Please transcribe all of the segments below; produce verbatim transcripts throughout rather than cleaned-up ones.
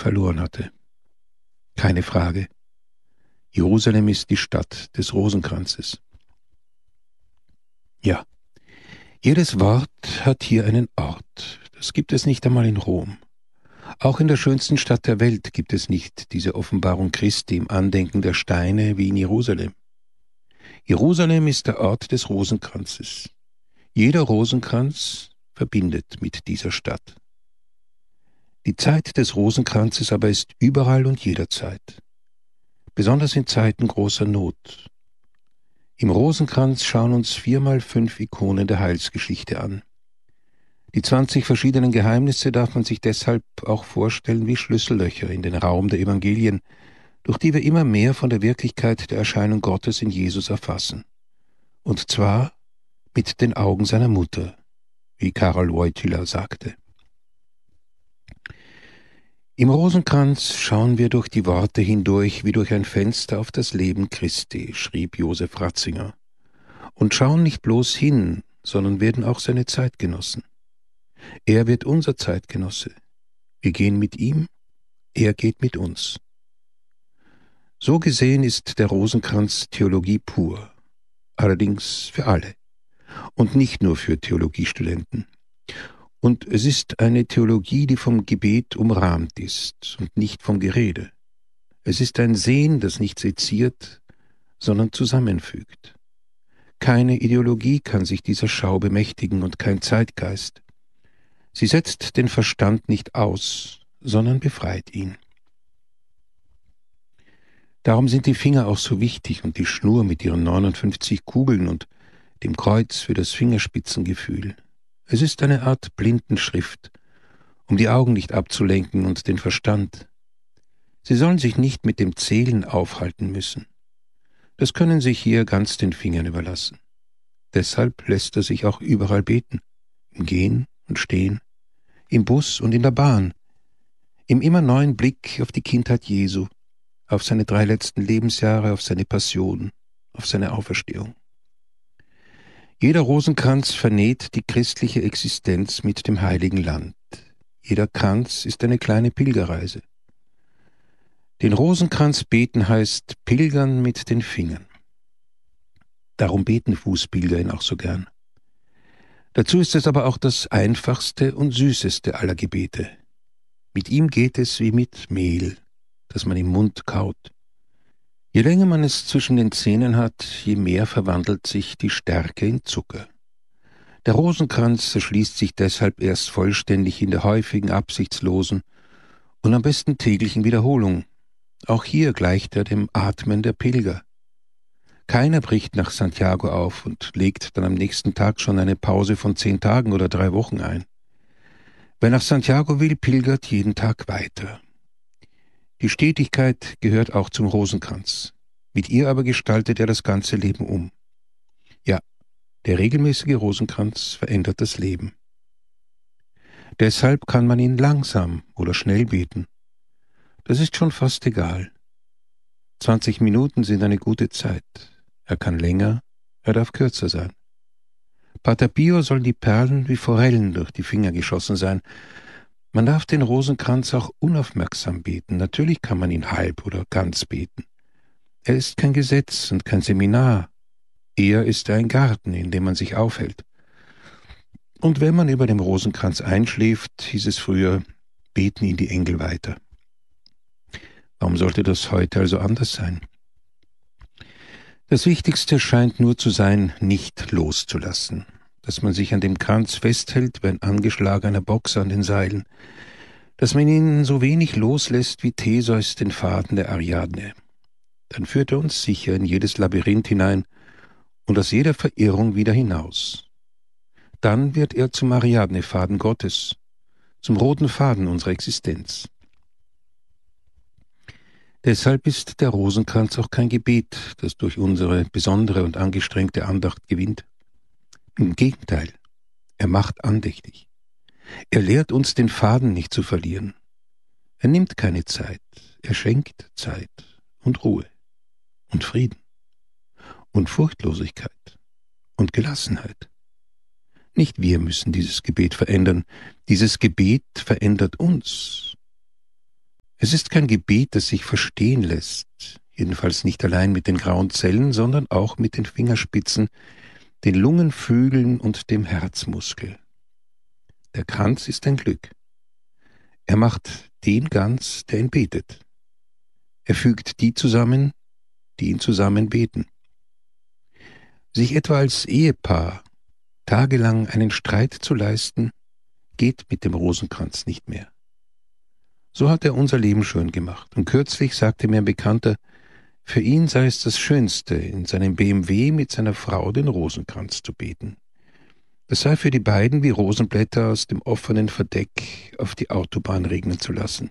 verloren hatte. Keine Frage. Jerusalem ist die Stadt des Rosenkranzes. Ja, jedes Wort hat hier einen Ort. Das gibt es nicht einmal in Rom. Auch in der schönsten Stadt der Welt gibt es nicht diese Offenbarung Christi im Andenken der Steine wie in Jerusalem. Jerusalem ist der Ort des Rosenkranzes. Jeder Rosenkranz verbindet mit dieser Stadt. Die Zeit des Rosenkranzes aber ist überall und jederzeit, besonders in Zeiten großer Not. Im Rosenkranz schauen uns viermal fünf Ikonen der Heilsgeschichte an. Die zwanzig verschiedenen Geheimnisse darf man sich deshalb auch vorstellen wie Schlüssellöcher in den Raum der Evangelien, durch die wir immer mehr von der Wirklichkeit der Erscheinung Gottes in Jesus erfassen. Und zwar mit den Augen seiner Mutter, wie Karol Wojtyła sagte. Im Rosenkranz schauen wir durch die Worte hindurch wie durch ein Fenster auf das Leben Christi, schrieb Josef Ratzinger, und schauen nicht bloß hin, sondern werden auch seine Zeitgenossen. Er wird unser Zeitgenosse. Wir gehen mit ihm, er geht mit uns. So gesehen ist der Rosenkranz Theologie pur, allerdings für alle und nicht nur für Theologiestudenten. Und es ist eine Theologie, die vom Gebet umrahmt ist und nicht vom Gerede. Es ist ein Sehen, das nicht seziert, sondern zusammenfügt. Keine Ideologie kann sich dieser Schau bemächtigen und kein Zeitgeist. Sie setzt den Verstand nicht aus, sondern befreit ihn. Darum sind die Finger auch so wichtig und die Schnur mit ihren neunundfünfzig Kugeln und dem Kreuz für das Fingerspitzengefühl. Es ist eine Art Blindenschrift, um die Augen nicht abzulenken und den Verstand. Sie sollen sich nicht mit dem Zählen aufhalten müssen. Das können sich hier ganz den Fingern überlassen. Deshalb lässt er sich auch überall beten, im Gehen und Stehen, im Bus und in der Bahn, im immer neuen Blick auf die Kindheit Jesu, auf seine drei letzten Lebensjahre, auf seine Passion, auf seine Auferstehung. Jeder Rosenkranz vernäht die christliche Existenz mit dem Heiligen Land. Jeder Kranz ist eine kleine Pilgerreise. Den Rosenkranz beten heißt Pilgern mit den Fingern. Darum beten Fußpilger ihn auch so gern. Dazu ist es aber auch das einfachste und süßeste aller Gebete. Mit ihm geht es wie mit Mehl, das man im Mund kaut. Je länger man es zwischen den Zähnen hat, je mehr verwandelt sich die Stärke in Zucker. Der Rosenkranz erschließt sich deshalb erst vollständig in der häufigen, absichtslosen und am besten täglichen Wiederholung. Auch hier gleicht er dem Atmen der Pilger. Keiner bricht nach Santiago auf und legt dann am nächsten Tag schon eine Pause von zehn Tagen oder drei Wochen ein. Wer nach Santiago will, pilgert jeden Tag weiter. Die Stetigkeit gehört auch zum Rosenkranz. Mit ihr aber gestaltet er das ganze Leben um. Ja, der regelmäßige Rosenkranz verändert das Leben. Deshalb kann man ihn langsam oder schnell beten. Das ist schon fast egal. zwanzig Minuten sind eine gute Zeit. Er kann länger, er darf kürzer sein. Pater Pio sollen die Perlen wie Forellen durch die Finger geschossen sein. Man darf den Rosenkranz auch unaufmerksam beten. Natürlich kann man ihn halb oder ganz beten. Er ist kein Gesetz und kein Seminar. Eher ist er ein Garten, in dem man sich aufhält. Und wenn man über dem Rosenkranz einschläft, hieß es früher, beten ihn die Engel weiter. Warum sollte das heute also anders sein? Das Wichtigste scheint nur zu sein, nicht loszulassen, dass man sich an dem Kranz festhält wie ein angeschlagener Boxer an den Seilen, dass man ihn so wenig loslässt wie Theseus den Faden der Ariadne. Dann führt er uns sicher in jedes Labyrinth hinein und aus jeder Verirrung wieder hinaus. Dann wird er zum Ariadne-Faden Gottes, zum roten Faden unserer Existenz. Deshalb ist der Rosenkranz auch kein Gebet, das durch unsere besondere und angestrengte Andacht gewinnt. Im Gegenteil, er macht andächtig. Er lehrt uns, den Faden nicht zu verlieren. Er nimmt keine Zeit, er schenkt Zeit und Ruhe und Frieden und Furchtlosigkeit und Gelassenheit. Nicht wir müssen dieses Gebet verändern, dieses Gebet verändert uns. Es ist kein Gebet, das sich verstehen lässt, jedenfalls nicht allein mit den grauen Zellen, sondern auch mit den Fingerspitzen, den Lungenflügeln und dem Herzmuskel. Der Kranz ist ein Glück. Er macht den ganz, der ihn betet. Er fügt die zusammen, die ihn zusammen beten. Sich etwa als Ehepaar tagelang einen Streit zu leisten, geht mit dem Rosenkranz nicht mehr. So hat er unser Leben schön gemacht. Und kürzlich sagte mir ein Bekannter, für ihn sei es das Schönste, in seinem B M W mit seiner Frau den Rosenkranz zu beten. Das sei für die beiden wie Rosenblätter aus dem offenen Verdeck auf die Autobahn regnen zu lassen.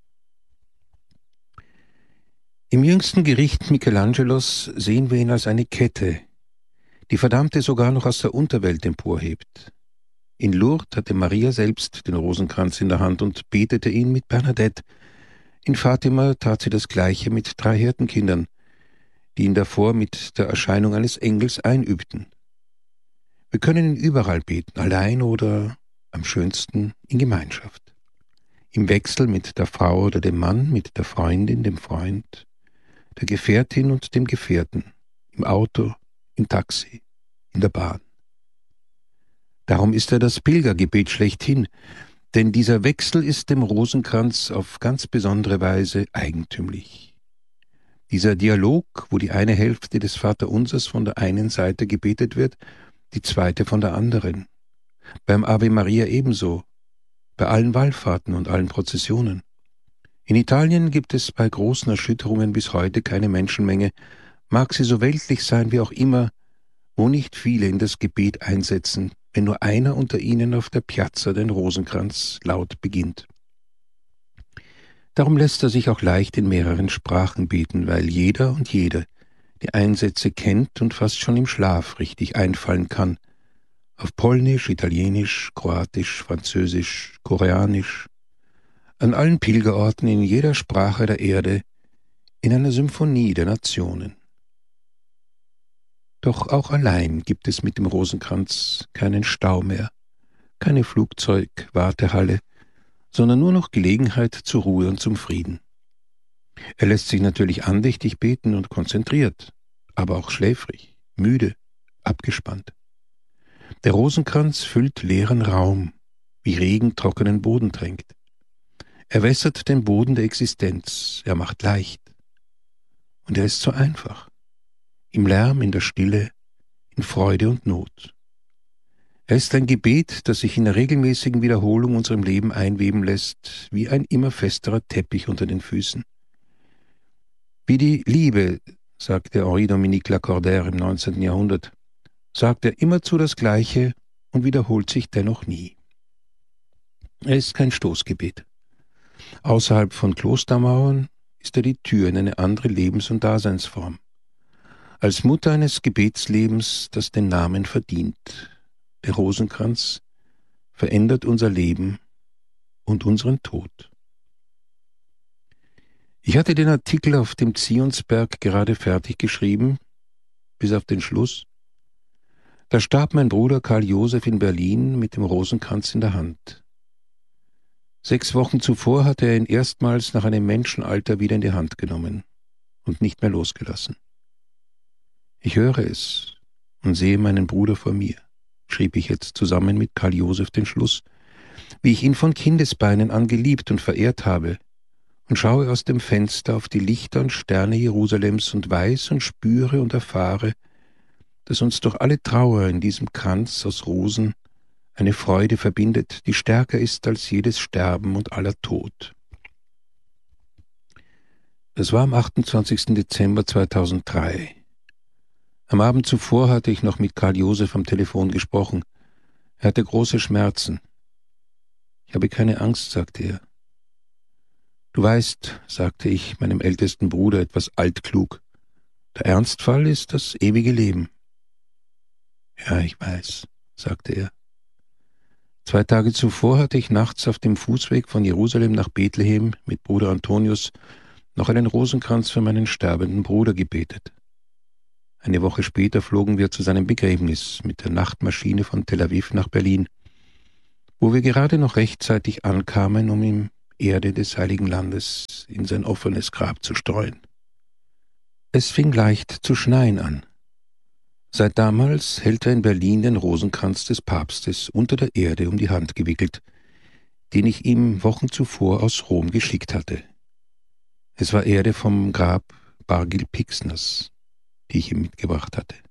Im jüngsten Gericht Michelangelos sehen wir ihn als eine Kette, die Verdammte sogar noch aus der Unterwelt emporhebt. In Lourdes hatte Maria selbst den Rosenkranz in der Hand und betete ihn mit Bernadette. In Fatima tat sie das Gleiche mit drei Hirtenkindern, die ihn davor mit der Erscheinung eines Engels einübten. Wir können ihn überall beten, allein oder am schönsten in Gemeinschaft. Im Wechsel mit der Frau oder dem Mann, mit der Freundin, dem Freund, der Gefährtin und dem Gefährten, im Auto, im Taxi, in der Bahn. Darum ist er das Pilgergebet schlechthin, denn dieser Wechsel ist dem Rosenkranz auf ganz besondere Weise eigentümlich. Dieser Dialog, wo die eine Hälfte des Vaterunsers von der einen Seite gebetet wird, die zweite von der anderen. Beim Ave Maria ebenso, bei allen Wallfahrten und allen Prozessionen. In Italien gibt es bei großen Erschütterungen bis heute keine Menschenmenge, mag sie so weltlich sein wie auch immer, wo nicht viele in das Gebet einsetzen, wenn nur einer unter ihnen auf der Piazza den Rosenkranz laut beginnt. Darum lässt er sich auch leicht in mehreren Sprachen beten, weil jeder und jede die Einsätze kennt und fast schon im Schlaf richtig einfallen kann. Auf Polnisch, Italienisch, Kroatisch, Französisch, Koreanisch, an allen Pilgerorten in jeder Sprache der Erde, in einer Symphonie der Nationen. Doch auch allein gibt es mit dem Rosenkranz keinen Stau mehr, keine Flugzeugwartehalle, sondern nur noch Gelegenheit zur Ruhe und zum Frieden. Er lässt sich natürlich andächtig beten und konzentriert, aber auch schläfrig, müde, abgespannt. Der Rosenkranz füllt leeren Raum, wie Regen trockenen Boden tränkt. Er wässert den Boden der Existenz, er macht leicht. Und er ist so einfach. Im Lärm, in der Stille, in Freude und Not. Er ist ein Gebet, das sich in der regelmäßigen Wiederholung unserem Leben einweben lässt, wie ein immer festerer Teppich unter den Füßen. Wie die Liebe, sagte Henri-Dominique Lacordaire im neunzehnten Jahrhundert, sagt er immerzu das Gleiche und wiederholt sich dennoch nie. Er ist kein Stoßgebet. Außerhalb von Klostermauern ist er die Tür in eine andere Lebens- und Daseinsform. Als Mutter eines Gebetslebens, das den Namen verdient. Der Rosenkranz verändert unser Leben und unseren Tod. Ich hatte den Artikel auf dem Zionsberg gerade fertig geschrieben, bis auf den Schluss. Da starb mein Bruder Karl Josef in Berlin mit dem Rosenkranz in der Hand. Sechs Wochen zuvor hatte er ihn erstmals nach einem Menschenalter wieder in die Hand genommen und nicht mehr losgelassen. Ich höre es und sehe meinen Bruder vor mir, schrieb ich jetzt zusammen mit Karl Josef den Schluss, wie ich ihn von Kindesbeinen an geliebt und verehrt habe, und schaue aus dem Fenster auf die Lichter und Sterne Jerusalems und weiß und spüre und erfahre, dass uns durch alle Trauer in diesem Kranz aus Rosen eine Freude verbindet, die stärker ist als jedes Sterben und aller Tod. Das war am achtundzwanzigsten Dezember zweitausenddrei. Am Abend zuvor hatte ich noch mit Karl Josef am Telefon gesprochen. Er hatte große Schmerzen. Ich habe keine Angst, sagte er. Du weißt, sagte ich meinem ältesten Bruder etwas altklug, der Ernstfall ist das ewige Leben. Ja, ich weiß, sagte er. Zwei Tage zuvor hatte ich nachts auf dem Fußweg von Jerusalem nach Bethlehem mit Bruder Antonius noch einen Rosenkranz für meinen sterbenden Bruder gebetet. Eine Woche später flogen wir zu seinem Begräbnis mit der Nachtmaschine von Tel Aviv nach Berlin, wo wir gerade noch rechtzeitig ankamen, um ihm Erde des Heiligen Landes in sein offenes Grab zu streuen. Es fing leicht zu schneien an. Seit damals hält er in Berlin den Rosenkranz des Papstes unter der Erde um die Hand gewickelt, den ich ihm Wochen zuvor aus Rom geschickt hatte. Es war Erde vom Grab Bargil Pixners, die ich ihm mitgebracht hatte.